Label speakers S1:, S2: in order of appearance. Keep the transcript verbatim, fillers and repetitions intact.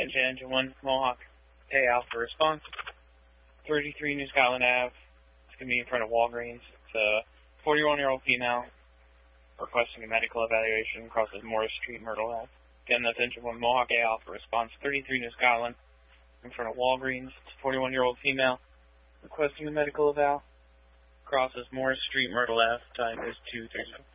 S1: Attention Engine one, Mohawk, A Alpha response. thirty-three New Scotland Avenue. It's going to be in front of Walgreens. It's a forty-one-year-old female requesting a medical evaluation, crosses Morris Street, Myrtle Ave. Again, that's Engine one, Mohawk, A Alpha response. thirty-three New Scotland, in front of Walgreens. It's a forty-one-year-old female requesting a medical eval, crosses Morris Street, Myrtle Ave. Time is two thirty.